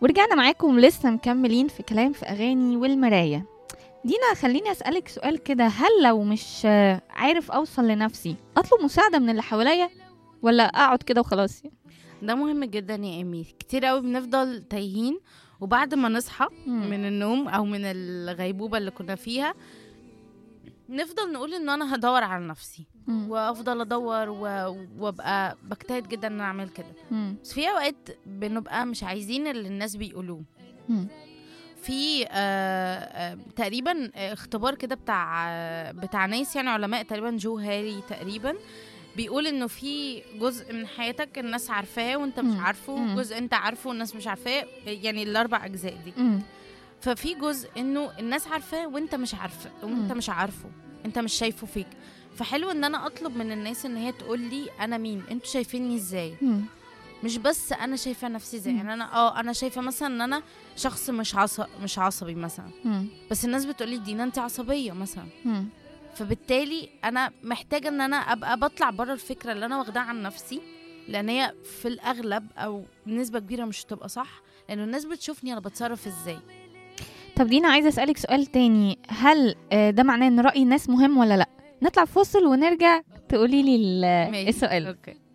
ورجعنا معاكم لسه مكملين في كلام في أغاني والمراية. دينا، خليني أسألك سؤال كده، هل لو مش عارف أوصل لنفسي أطلب مساعدة من اللي حواليا ولا أقعد كده وخلاص؟ ده مهم جدا يا ايمي. كتير قوي بنفضل تايهين، وبعد ما نصحى من النوم او من الغيبوبة اللي كنا فيها نفضل نقول ان انا هدور على نفسي، وافضل ادور وابقى بجتهد جدا ان أنا اعمل كده. بس في اوقات بنبقى مش عايزين اللي الناس بيقولوه. في تقريبا اختبار كده بتاع ناس، يعني علماء تقريبا، جو هاري تقريبا، بيقول انه في جزء من حياتك الناس عارفاه وانت مش عارفه، جزء انت عارفه والناس مش عارفاه، يعني الاربع اجزاء دي. ففي جزء انه الناس عارفاه وانت مش عارفه، وانت مش عارفه، انت مش شايفه فيك. فحلو ان انا اطلب من الناس ان هي تقول لي انا مين، انتوا شايفيني ازاي، مش بس انا شايفه نفسي ازاي. يعني انا شايفه مثلا ان انا شخص مش عصبي مثلا، بس الناس بتقول لي دينا انت عصبيه مثلا. فبالتالي انا محتاجه ان انا ابقى بطلع بره الفكره اللي انا واخداها عن نفسي، لان هي في الاغلب او بنسبه كبيره مش هتبقى صح، لانه الناس بتشوفني انا بتصرف ازاي. طب دينا، عايزة أسألك سؤال تاني، هل ده معناه ان رأي الناس مهم ولا لا؟ نطلع فاصل ونرجع تقولي لي السؤال. اوكي.